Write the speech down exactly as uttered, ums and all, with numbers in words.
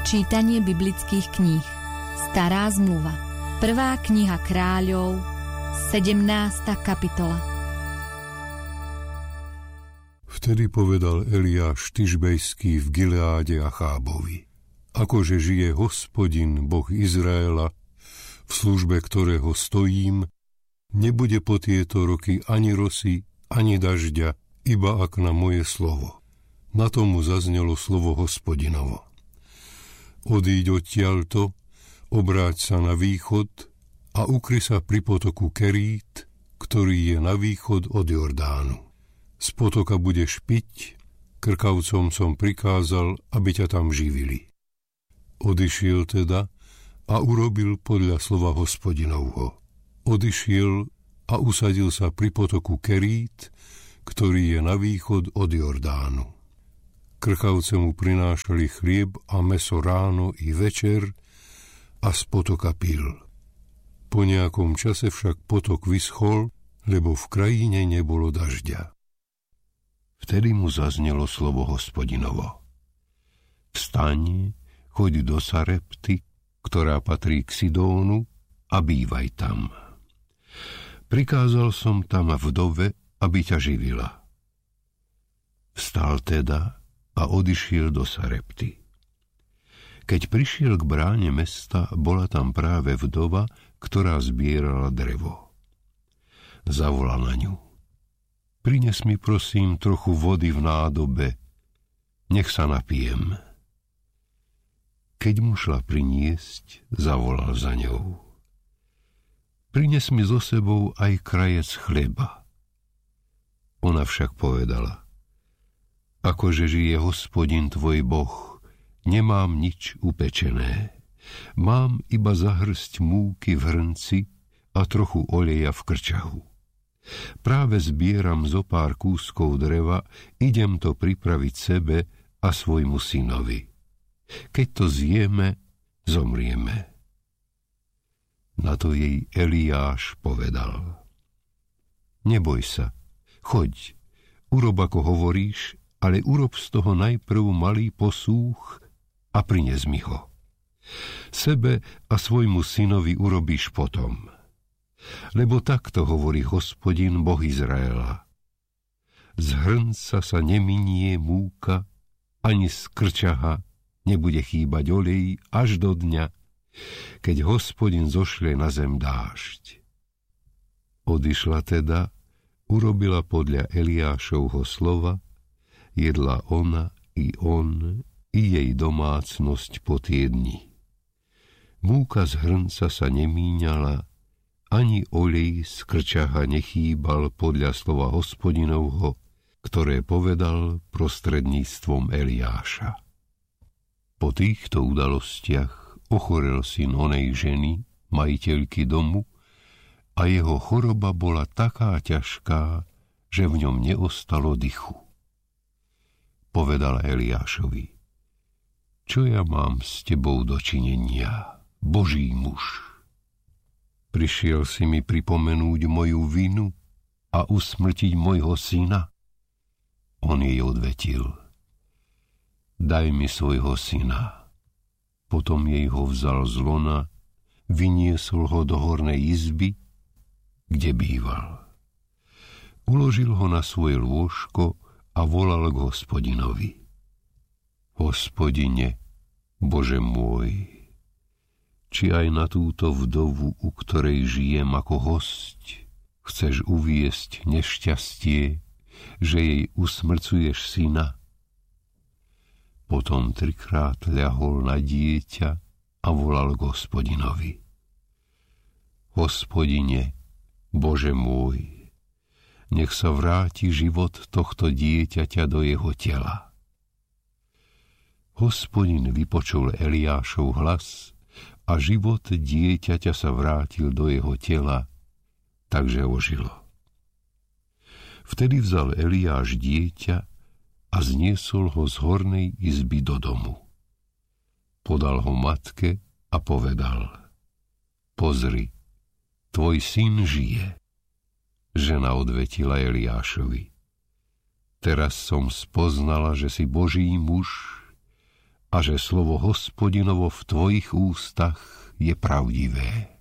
Čítanie biblických kníh. Stará zmluva. Prvá kniha Kráľov, sedemnásta kapitola. Vtedy povedal Eliáš Tišbejský v Gileáde Achábovi: Akože žije Hospodin, Boh Izraela, v službe ktorého stojím, nebude po tieto roky ani rosy, ani dažďa, iba ak na moje slovo. Na tomu zaznelo slovo Hospodinovo. Odíď odtiaľto, obráť sa na východ a ukry sa pri potoku Kerít, ktorý je na východ od Jordánu. Z potoka budeš piť, krkavcom som prikázal, aby ťa tam živili. Odišiel teda a urobil podľa slova Hospodinovho. Odišiel a usadil sa pri potoku Kerít, ktorý je na východ od Jordánu. Krkavce mu prinášali chlieb a mäso ráno i večer a z potoka pil. Po nejakom čase však potok vyschol, lebo v krajine nebolo dažďa. Vtedy mu zaznelo slovo Hospodinovo: Vstaň, choď do Sarepty, ktorá patrí k Sidónu, a bývaj tam. Prikázal som tam vdove, aby ťa živila. Vstal teda a odišiel do Sarepty. Keď prišiel k bráne mesta, bola tam práve vdova, ktorá zbierala drevo. Zavolal na ňu: Prines mi prosím trochu vody v nádobe, nech sa napijem. Keď mu šla priniesť, zavolal za ňou: Prines mi so sebou aj krajec chleba. Ona však povedala: Akože žije Hospodin tvoj Boh, nemám nič upečené. Mám iba zahrsť múky v hrnci a trochu oleja v krčahu. Práve zbieram zo pár kúskov dreva, idem to pripraviť sebe a svojmu synovi. Keď to zjeme, zomrieme. Na to jej Eliáš povedal: Neboj sa, choď, urob ako hovoríš, ale urob z toho najprv malý posúch a prines mi ho. Sebe a svojmu synovi urobíš potom. Lebo takto hovorí Hospodin, Boh Izraela: Z hrnca sa neminie múka, ani z krčaha nebude chýbať olej až do dňa, keď Hospodin zošle na zem dážď. Odišla teda, urobila podľa Eliášovho slova, jedla ona i on, i jej domácnosť po tie dni. Múka z hrnca sa nemíňala, ani olej z krčaha nechýbal podľa slova Hospodinovho, ktoré povedal prostredníctvom Eliáša. Po týchto udalostiach ochorel syn onej ženy, majiteľky domu, a jeho choroba bola taká ťažká, že v ňom neostalo dychu. Povedala Eliášovi: Čo ja mám s tebou dočinenia, Boží muž? Prišiel si mi pripomenúť moju vinu a usmrtiť mojho syna? On jej odvetil: Daj mi svojho syna. Potom jej ho vzal z lona, vyniesol ho do hornej izby, kde býval. Uložil ho na svoje lôžko a volal k Hospodinovi: Hospodine, Bože môj, či aj na túto vdovu, u ktorej žijem ako hosť, chceš uviesť nešťastie, že jej usmrcuješ syna? Potom trikrát ľahol na dieťa a volal k Hospodinovi: Hospodine, Bože môj, nech sa vráti život tohto dieťaťa do jeho tela. Hospodin vypočul Eliášov hlas a život dieťaťa sa vrátil do jeho tela, takže ožilo. Vtedy vzal Eliáš dieťa a zniesol ho z hornej izby do domu. Podal ho matke a povedal: Pozri, tvoj syn žije. Žena odvetila Eliášovi: Teraz som spoznala, že si Boží muž a že slovo Hospodinovo v tvojich ústach je pravdivé.